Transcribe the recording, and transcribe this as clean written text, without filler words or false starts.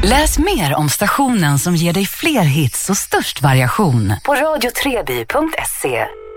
Läs mer om stationen som ger dig fler hits och störst variation på radiotreby.se.